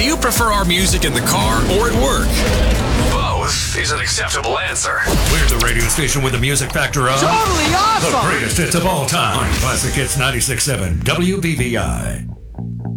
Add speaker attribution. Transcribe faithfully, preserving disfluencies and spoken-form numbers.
Speaker 1: Do you prefer our music in the car or at work? Both is an acceptable answer.
Speaker 2: We're the radio station with the music factor of
Speaker 3: totally awesome.
Speaker 2: The greatest hits of all time on Classic Hits ninety-six point seven W B V I.